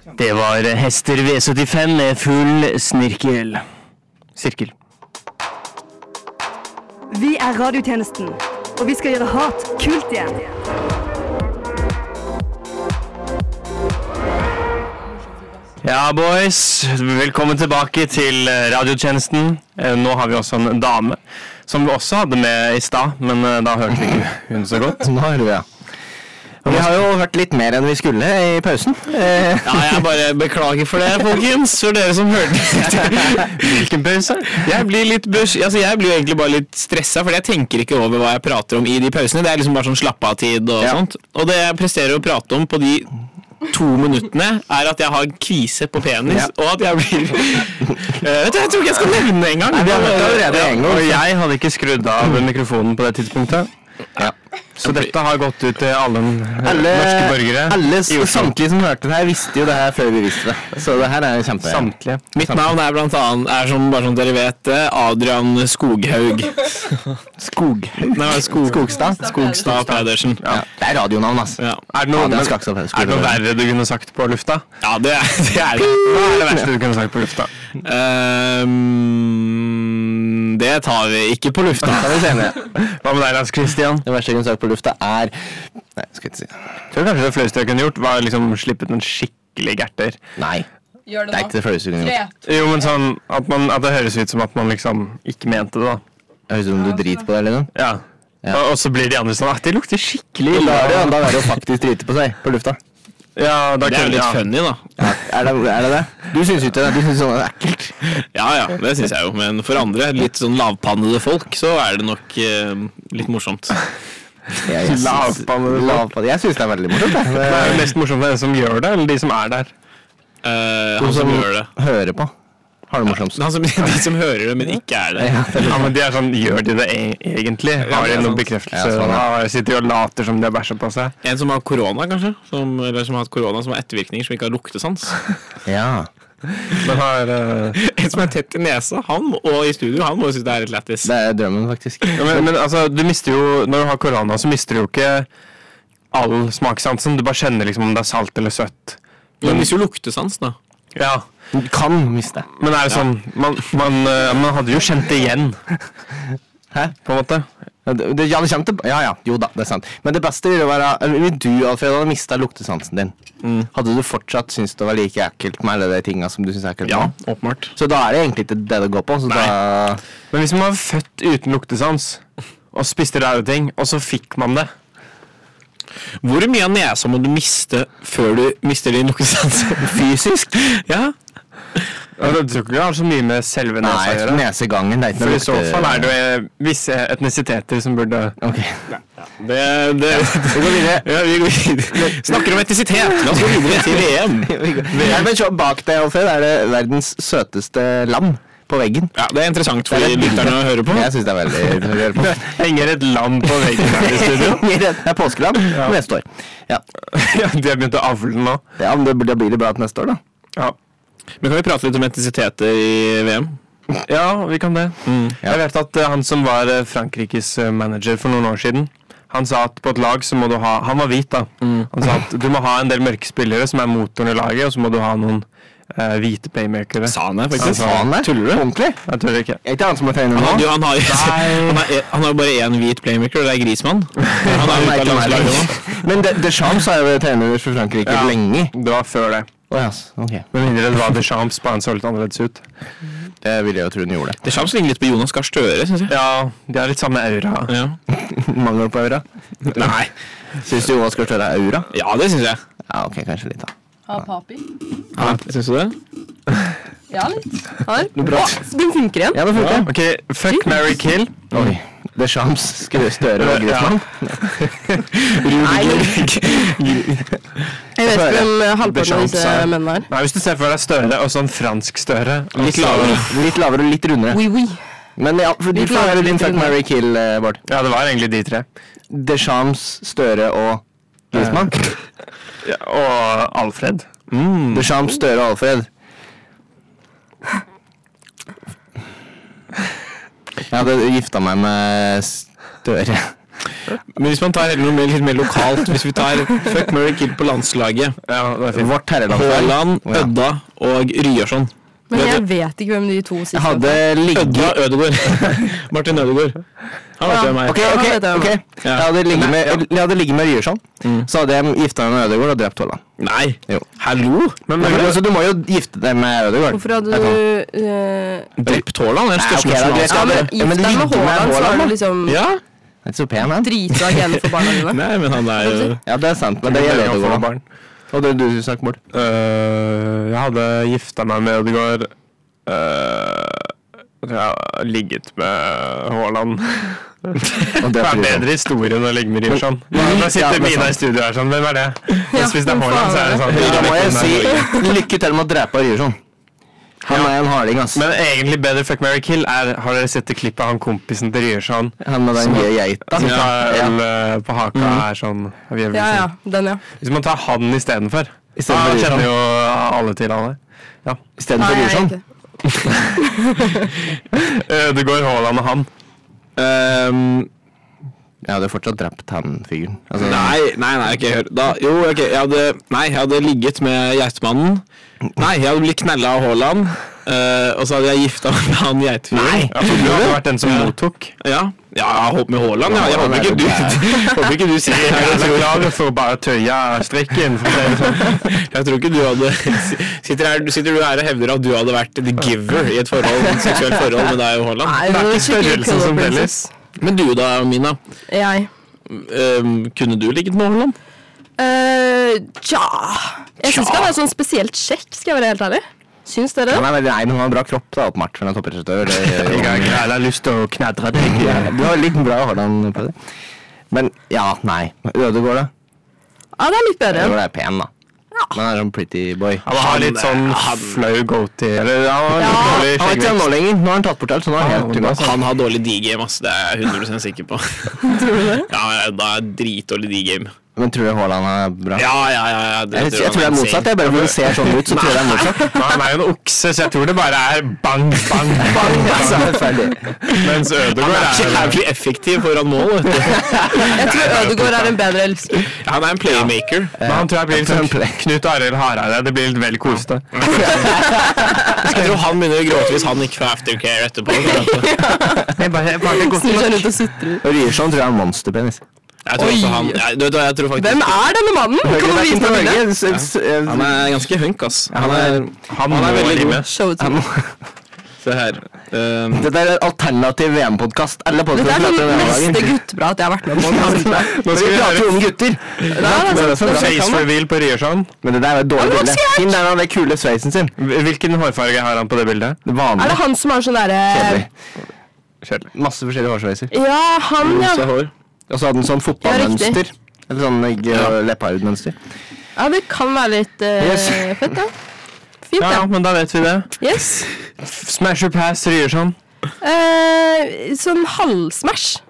Det var Hester V75 med full sirkel. Vi radiotjenesten, og vi skal gjøre hat kult igjen. Ja, boys. Velkommen tilbake til radiotjenesten. Nå har vi også en dame, som vi også hadde med i stad, men da hørte vi ikke hun så godt. Nå hører vi, ja. Vi har jo hørt litt mer enn vi skulle i pausen. Ja, jeg bare beklager for det, folkens, for dere som hørte. Hvilken pause? Jeg blir jo egentlig bare litt stresset, for jeg tenker ikke over hva jeg prater om i de pausene. Det liksom bare sånn slapp av tid og sånt. Og det jeg presterer å prate om på de 2 minuttene at jeg har kvise på penis, og at jeg blir... jeg tror ikke jeg skal nevne det engang. Vi har hørt allerede en gang, og jeg hadde ikke skrudd av mikrofonen på det tidspunktet. Ja. Så dette har gått ut til alle norske borgere. Samtlige som hørte det her visste jo det her før vi visste det. Så det her kjempe... Samtlige. Mitt navn blant annet, som bare sånn dere vet, Adrian Skoghaug. Skogstad Pedersen. Ja. Det radionavn, altså. Ja. Er det noe verre du kunne sagt på lufta? Ja, det er det. Hva er det verste du kunne sagt på lufta? Det tar vi ikke på lufta. Hva med deg, Lars Christian? Det verste jeg kunne sagt på lufta Nei, skal jeg ikke si. Jeg tror kanskje det fleste jeg kunne gjort var liksom slippet en skikkelig gerter. Nei, gjør det er ikke det fleste jeg kunne gjort. Jo, men sånn at det høres ut som at man liksom ikke mente det da. Det høres ut som du driter på det, eller noe? Ja. Og så blir de andre sånn, det lukter skikkelig. Da er det jo faktisk drite på seg på lufta. Ja, det er jo litt funny da. Ja, er det? Du synes ikke det, du synes sånn det er ekkelt. Ja, det synes jeg jo, men for andre, litt sånn lavpannede folk, så er det nok litt morsomt. Lavpannede. Jeg synes det er veldig morsomt. Det er jo mest morsomt for den som gjør det, eller de som er der? Han som gjør det. Hører på. Har det morsomt? De som hører det, men ikke er det. Ja, men de er sånn, gjør de det egentlig? Har de noen bekreftelse? Jeg sitter jo og later som de har bæsjet på seg. En som har korona, kanskje? Eller som har hatt korona, som har ettervirkninger, som ikke har luktesans. Ja. Men en som er tett i nesa, han og i studio, han må jo synes det er litt lættis. Det er drømmen, faktisk. Ja, men altså, du mister jo, når du har korona, så mister du jo ikke all smakssansen. Du bare kjenner liksom om det er salt eller søtt. Men du mister jo luktesans, da. Ja. Du kan miste. Men er det sånn, man hadde jo kjent det igjen. Hæ? På en måte. Ja, det kjente, jo da, det er sant. Men det beste ville være, hvis du, Alfred, hadde mistet luktesansen din, hadde du fortsatt syntes det var like ekkelt med alle de tingene som du synes er ekkelt? Ja, åpenbart. Så da er det egentlig ikke det går på. Så Men hvis man var født uten luktesans, og spiste rare ting, og så fikk man det, hvor mye av nesa må du miste før du mister din luktesans? Fysisk? Ja. Jeg tror ikke det har så mye med selve nesa å gjøre. Nei, nesegangen. For i så fall er det jo visse etnisiteter som burde... Ok. Vi går videre. Ja, vi går videre. Snakker om etnisitet. La oss gå videre til VM. Men så bak deg, Alfred, er det verdens søteste lam på veggen. Ja, det er interessant for lytterne å høre på. Jeg synes det er veldig interessant å høre på. Henger et lam på veggen her i studio. Det er påskelam neste år. Ja, de har begynt å avle nå. Ja, men da blir det bra til neste år, da. Ja. Men kan vi prate litt om etnisiteter i VM? Ja, vi kan det. Jeg vet at han som var Frankrikes manager for noen år siden, han sa at på et lag så må du ha, han var hvit da, han sa at du må ha en del mørke spillere som er motoren i laget, og så må du ha noen hvite playmakere. Sa han det, faktisk? Sa han det? Tuller du? Ordentlig? Jeg tror ikke. Er ikke han som har tegnet nå? Han har jo bare en hvit playmaker, og det er Griezmann. Han er ute av landslaget nå. Men Deschamps har jo tegnet for Frankrike lenge. Det var før det. Ok. Men mindre det var Deschamps, bare han så litt annerledes ut. Det vil jeg jo tro den gjorde det. Deschamps ligner litt på Jonas Gahr Støre, synes jeg. Ja, de har litt samme aura. Ja. Mangler på aura? Nei. Synes du Jonas Gahr Støre er aura? Ja, det synes jeg. Ja, ok, kanskje litt da. Har papi? Ja, synes du det? Ja, litt. Den funker igjen. Ja, det funker. Ok, fuck, marry, kill. Oi, Deschamps, Støre og Griezmann. Jeg vet ikke hvem halvparten av disse mennene er. Nei, hvis du ser for deg Støre og sånn fransk Støre. Litt lavere og litt rundere. Oui. Men ja, for du får høre din fuck, marry, kill, Bård. Ja, det var egentlig de tre. Deschamps, Støre og Griezmann. Ja, og Alfred. Deschamps, Støre og Alfred. Jeg hadde gifta meg med Støre. Men hvis man tar litt mer lokalt, hvis vi tar fuck, marry, kill på landslaget, Vårt herrelandslag. Haaland, Ødda og Ryerson. Men jeg vet ikke hvem de to siste Jeg hadde ligget Ødda Ødegård. Martin Ødegård. Han var ikke meg. Ok. Jeg hadde ligget med Ryerson. Så hadde jeg gifta meg med Ødegård og drept Haaland. Nei. Jo. Hallo? Men altså, du må jo gifte deg med Ødegård. Hvorfor hadde du Drept Haaland? Det er den største Nei, ok, da, Ja, men gift deg med Haaland, så er du liksom Ja. Det er ikke så pen, han. drita igjen for barna dine. Nei, men han er jo... Ja, det er sant, men det gjelder Ødegård. barn. Og det du snakker bort. Jeg hadde gifta meg med Ødegaard. Jeg har ligget med Haaland. Det er bedre historie enn å ligge med Ryerson. Nå sitter Mina i studio her sånn, hvem er det? Hvis det er Haaland, så er det sånn. Da må jeg si lykke til med å drepe Ryerson. Han er en harding, ass. Men egentlig bedre fuck, marry, kill har dere sett det klippet av han kompisen til Ryerson? Han med den geita. Som tar øl på haka er sånn. Ja, den ja. Hvis man tar han i stedet for. Ryerson. Kjenner jo alle til han der. Ja. I stedet for Nei, jeg er Ryerson. ikke. Det går Haaland og han. Jeg hadde fortsatt drept han figuren. Altså, Nei, ok, hør. Jeg hadde ligget med geitmannen. Nei, jeg hadde blitt knallet av Haaland. Og så hadde jeg giftet meg med han geitfyren. Ja, for du hadde vært den som mottok. Ja, jeg håper med Haaland. Ja. Jeg håper ikke du sitter her og tror Klar for å bare tøye strikken. For det sånn. Jeg tror ikke du hadde Sitter du her og hevder at du hadde vært the giver i et seksuelt forhold med deg og Haaland? Nei, Det er ikke skikkelig størrelsen som killer teller. princess. Men du da, Mina? Jeg. Kunne du ligget med Haaland? Tja. Jeg synes ikke han er sånn spesielt kjekk, skal jeg være helt ærlig. Syns dere han det? er veldig men han har bra kropp, da, åpenbart. For han er toppregissør. Jeg har lyst til å knadre deg. Du har litt bra Haaland på det. Men ja, nei. Ødegård, da? Ja, det er litt bedre. Ødegård er pen, da. Men han er sånn pretty boy. Han har litt sånn flau goatee. Eller han har litt dårlig Han har ikke skjeggvekst. det nå lenger. Nå har han tatt bort alt, så nå er han helt tunga. Han har dårlig D-game, ass. Det er jeg 100% sikker på. Tror du det? Ja, da er dritdårlig D-game. Men tror du Haaland er bra? Ja. Jeg tror det er motsatt. Jeg bare for det ser sånn ut, så tror jeg det er motsatt. Men han er jo en okse, så jeg tror det bare er bang, bang, bang. Så er det ferdig. Mens Han Ødegaard er er jævlig effektiv foran mål, vet du. Jeg tror Ødegaard er en bedre elsker. Han er en playmaker. Men han tror jeg blir litt sånn Knut Arild Hareide. Det blir litt vel kosete. Jeg tror han begynner å gråte hvis han ikke får aftercare etterpå. Snur seg rundt og sutrer. Og Ryerson tror jeg er en monsterpenis. Jeg tror også han jeg tror faktisk Hvem er denne mannen? Kan du vise meg bildet? Han er ganske hunk, ass. Han er Han veldig veldig god. med. Show it to me. Se her. Dette er en alternativ VM-podkast. Alle Dette er podkaster sånn prater om meste VM-dagen. gutteprat jeg har vært med på. Nå Men skal vi vi prater jo høre om gutter. face reveal på Ryerson. Men det der er et dårlig bilde. Finn der han har den kule sveisen sin. Hvilken hårfarge har han på det bildet? Det Er vanlige. det han som har sånn derre Kjedelig. Kjedelig. Masse forskjellige hårsveiser. Ja, han, ja. Rosa hår. Og så hadde han sånn fotballmønster. Eller sånn leopardmønster. Ja, det kan være litt Yes. fett, da. Fint, Ja, ja. men da vet vi det. Yes. Smash or pass Ryerson. Sånn halvsmash.